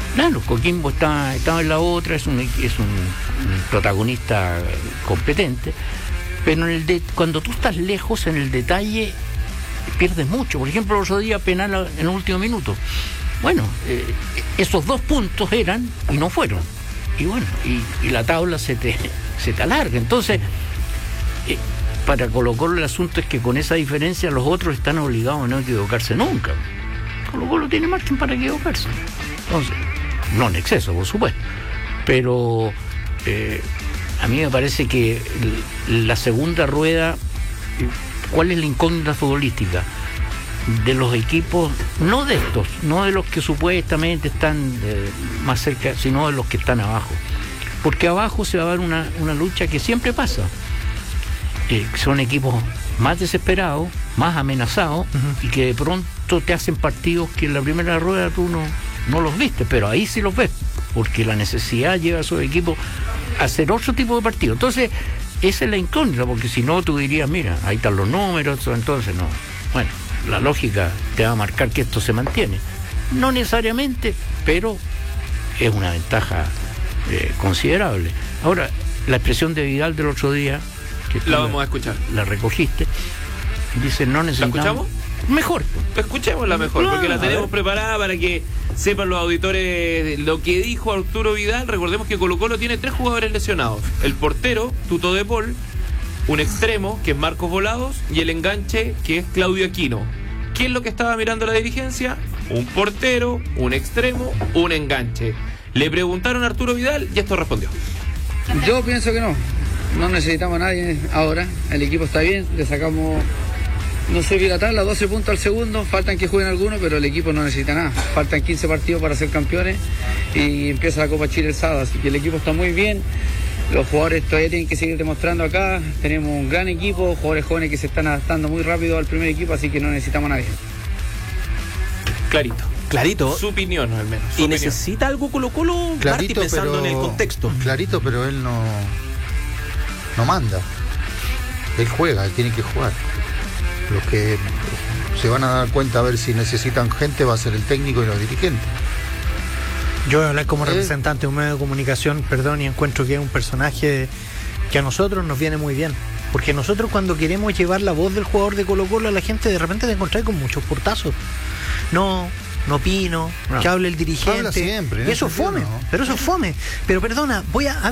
Claro, Coquimbo está en la otra, es un protagonista competente, pero cuando tú estás lejos en el detalle pierdes mucho. Por ejemplo, el otro día penal en el último minuto. Bueno, esos 2 puntos eran y no fueron. Y bueno, y la tabla se te alarga. Entonces, para Colo-Colo el asunto es que con esa diferencia los otros están obligados a no equivocarse nunca. Colo-Colo tiene margen para equivocarse. Entonces, no en exceso, por supuesto. Pero a mí me parece que la segunda rueda, ¿cuál es la incógnita futbolística? De los equipos, no de estos, no de los que supuestamente están más cerca, sino de los que están abajo. Porque abajo se va a dar una lucha que siempre pasa. Son equipos más desesperados, más amenazados, y que de pronto te hacen partidos que en la primera rueda tú no los viste, pero ahí sí los ves, porque la necesidad lleva a esos equipos a hacer otro tipo de partido. Entonces, esa es la incógnita, porque si no tú dirías, mira, ahí están los números, entonces no. Bueno, la lógica te va a marcar que esto se mantiene. No necesariamente, pero es una ventaja considerable. Ahora, la expresión de Vidal del otro día, que la vamos a escuchar. La recogiste, dice, no necesitamos... ¿La escuchamos? Mejor. Escuchémosla mejor, Claro, porque la tenemos preparada para que sepan los auditores lo que dijo Arturo Vidal. Recordemos que Colo-Colo tiene 3 jugadores lesionados: el portero, Tuto de Paul, un extremo, que es Marcos Volados, y el enganche, que es Claudio Aquino. ¿Qué es lo que estaba mirando la dirigencia? Un portero, un extremo, un enganche. Le preguntaron a Arturo Vidal y esto respondió. Yo pienso que no necesitamos a nadie ahora, el equipo está bien, le sacamos, no sé, vi la tabla, 12 puntos al segundo, faltan que jueguen algunos, pero el equipo no necesita nada, faltan 15 partidos para ser campeones y empieza la Copa Chile el sábado, así que el equipo está muy bien. Los jugadores todavía tienen que seguir demostrando acá, tenemos un gran equipo, jugadores jóvenes que se están adaptando muy rápido al primer equipo, así que no necesitamos a nadie. Clarito. Su opinión, al menos. ¿Y necesita algo Colo-Colo? Martí, pensando en el contexto. Clarito, pero él no manda. Él juega, él tiene que jugar. Los que se van a dar cuenta a ver si necesitan gente va a ser el técnico y los dirigentes. Yo voy a hablar como representante de un medio de comunicación, perdón, y encuentro que es un personaje que a nosotros nos viene muy bien. Porque nosotros cuando queremos llevar la voz del jugador de Colo-Colo a la gente, de repente te encontrás con muchos portazos. No opino, que hable el dirigente. Habla siempre, y eso es fome, pero eso es fome. Pero perdona,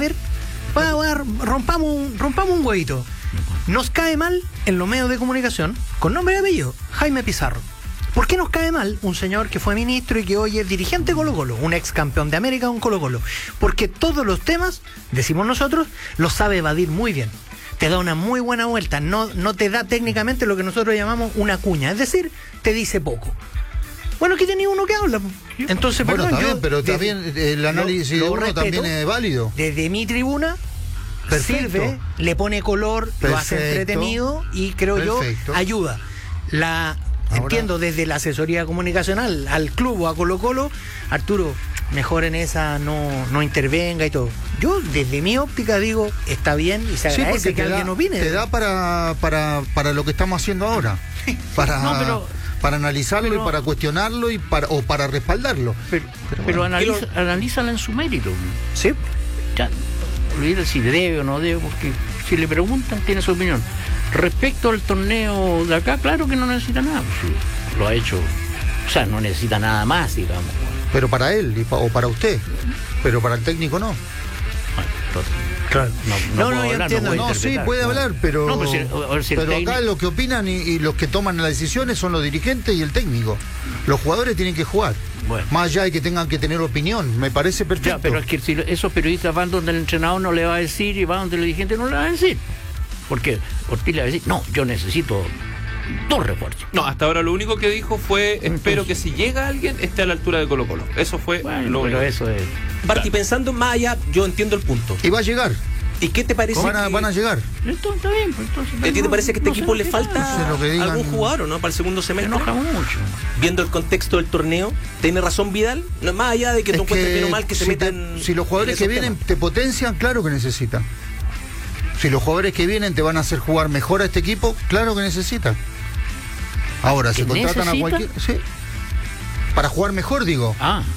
rompamos un huevito. Nos cae mal en los medios de comunicación, con nombre y apellido, Jaime Pizarro. ¿Por qué nos cae mal un señor que fue ministro y que hoy es dirigente de Colo-Colo, un ex campeón de América con Colo-Colo? Porque todos los temas, decimos nosotros, los sabe evadir muy bien. Te da una muy buena vuelta, no te da técnicamente lo que nosotros llamamos una cuña, es decir, te dice poco. Bueno, aquí tenía uno que habla. Entonces, bueno, perdón, también, pero también el análisis de uno respeto, también es válido. Desde mi tribuna, perfecto, sirve, le pone color, perfecto, lo hace entretenido y creo perfecto, yo ayuda. Ahora, entiendo desde la asesoría comunicacional al club o a Colo-Colo, Arturo, mejor en esa no intervenga y todo. Yo desde mi óptica digo, está bien y se agradece que alguien opine. Te da para lo que estamos haciendo ahora. Para analizarlo y para cuestionarlo y para respaldarlo. Pero analízala en su mérito. Sí. Ya, olvídate si debe o no debe, porque si le preguntan tiene su opinión. Respecto al torneo de acá, claro que no necesita nada. Lo ha hecho, o sea, no necesita nada más, digamos. Pero para él o para usted, pero para el técnico no. Bueno, entonces, claro. Yo entiendo. No, sí, puede hablar, pero pero acá lo que opinan y los que toman las decisiones son los dirigentes y el técnico. Los jugadores tienen que jugar. Bueno. Más allá de que tengan que tener opinión, me parece perfecto. Ya, pero es que si esos periodistas van donde el entrenador no le va a decir y van donde el dirigente no le va a decir. Porque Ortiz le va a decir, no, yo necesito 2 refuerzos. No, hasta ahora lo único que dijo fue, espero que si llega alguien esté a la altura de Colo-Colo. Eso fue lo único. Eso es... Martí, pensando más allá, yo entiendo el punto. Y va a llegar. ¿Y qué te parece? Van a llegar. Entonces, está bien, pues, entonces, ¿A ti te parece que este equipo le falta digan, algún jugador o no para el segundo semestre? Me enoja mucho. Viendo el contexto del torneo, ¿tiene razón Vidal? No, más allá de que tú encuentres bien o mal que se metan. Si los jugadores que vienen te potencian, claro que necesitan. Si los jugadores que vienen te van a hacer jugar mejor a este equipo, claro que necesitan. Ahora, se contratan a cualquier... Sí. Para jugar mejor, digo.